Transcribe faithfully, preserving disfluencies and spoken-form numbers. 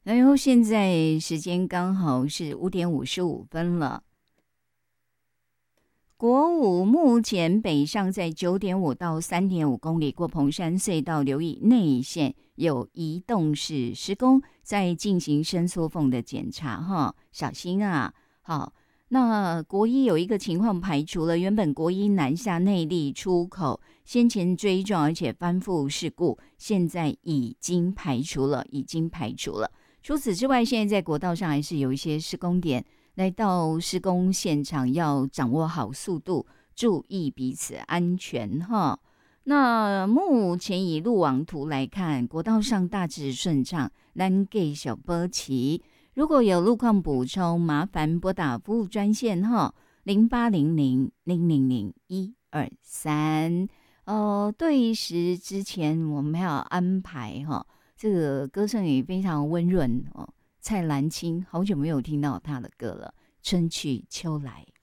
然后现在时间刚好是五点五十五分了。国五目前北上在九点五到三点五公里，过蓬山隧道留意内线有移动式施工，在进行伸缩缝的检查哈，小心啊！好，那国一有一个情况排除了，原本国一南下内力出口先前追撞而且翻覆事故，现在已经排除了，已经排除了。除此之外，现在在国道上还是有一些施工点。来到施工现场要掌握好速度，注意彼此安全哈。那目前以路网图来看，国道上大致顺畅，咱继续保持。如果有路况补充，麻烦拨打服务专线哈，零八零零零零零一二三。呃，对时之前我们要安排哈，这个歌声也非常温润哦。蔡澜清，好久没有听到他的歌了，春去秋来。